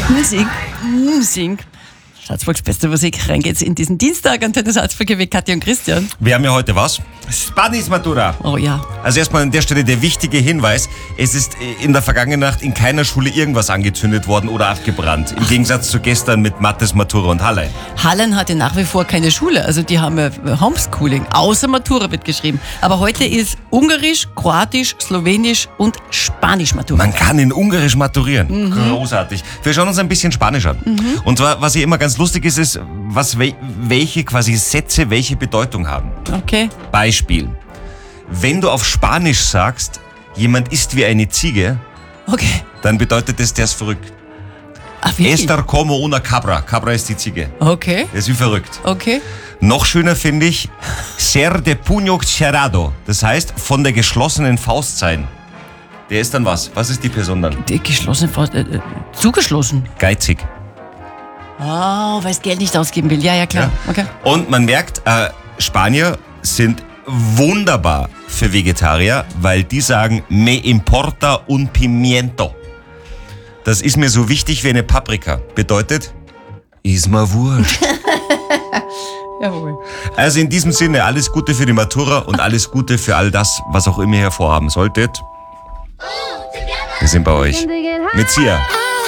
Musik. Salzburgs beste Musik. Rein geht's in diesen Dienstag. Antenne Salzburg mit Katja und Christian. Wir haben ja heute was? Spanish Matura. Oh ja. Also erstmal an der Stelle der wichtige Hinweis. Es ist in der vergangenen Nacht in keiner Schule irgendwas angezündet worden oder abgebrannt. Im Gegensatz zu gestern mit Mattes, Matura und Hallein. Hallein hatte nach wie vor keine Schule. Also die haben ja Homeschooling. Außer Matura wird geschrieben. Aber heute ist Ungarisch, Kroatisch, Slowenisch und Spanisch Matura. Man kann in Ungarisch maturieren. Großartig. Wir schauen uns ein bisschen Spanisch an. Und zwar, was hier immer ganz lustig ist, welche quasi Sätze welche Bedeutung haben. Okay. Beispiel. Wenn du auf Spanisch sagst, jemand ist wie eine Ziege, Okay. dann bedeutet das, der ist verrückt. Ach, wirklich? Estar como una cabra. Cabra ist die Ziege. Okay. Der ist wie verrückt. Okay. Noch schöner finde ich, ser de puño cerrado. Das heißt, von der geschlossenen Faust sein. Der ist dann was? Was ist die Person dann? Die geschlossene Faust. Zugeschlossen. Geizig. Oh, weil es Geld nicht ausgeben will. Ja, ja, klar. Ja. Okay. Und man merkt, Spanier sind wunderbar für Vegetarier, weil die sagen, me importa un pimiento. Das ist mir so wichtig wie eine Paprika. Bedeutet, ist mir wurscht. Jawohl. Also in diesem Sinne, alles Gute für die Matura und alles Gute für all das, was auch immer ihr vorhaben solltet. Wir sind bei euch. Mit Sia.